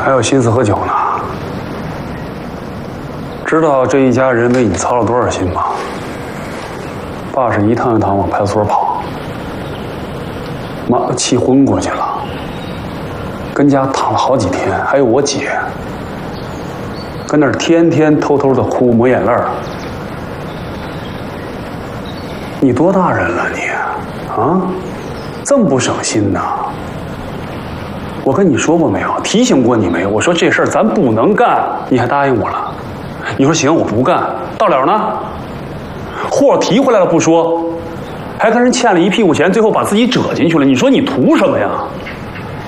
还有心思喝酒呢？知道这一家人为你操了多少心吗？爸是一趟一趟往派出所跑，妈都气昏过去了，跟家躺了好几天，还有我姐，跟那儿天天偷偷的哭抹眼泪儿。你多大人了你？啊，这么不省心呐？我跟你说过没有？提醒过你没有？我说这事儿咱不能干，你还答应我了。你说行，我不干，到了呢？货提回来了不说，还跟人欠了一屁股钱，最后把自己折进去了。你说你图什么呀？